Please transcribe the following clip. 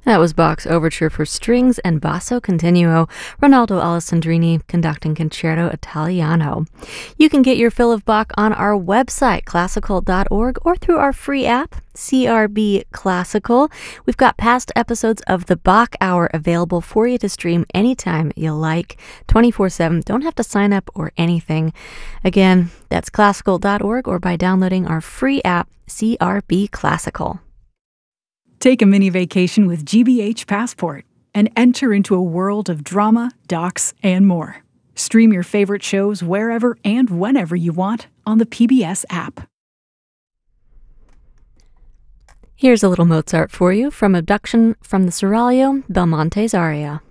That was Bach's Overture for Strings and Basso Continuo, Ronaldo Alessandrini conducting Concerto Italiano. You can get your fill of Bach on our website, classical.org, or through our free app, CRB Classical. We've got past episodes of the Bach Hour available for you to stream anytime you like, 24/7. Don't have to sign up or anything. Again, that's classical.org or by downloading our free app, CRB Classical. Take a mini vacation with GBH Passport and enter into a world of drama, docs, and more. Stream your favorite shows wherever and whenever you want on the PBS app. Here's a little Mozart for you from Abduction from the Seraglio, Belmonte's aria.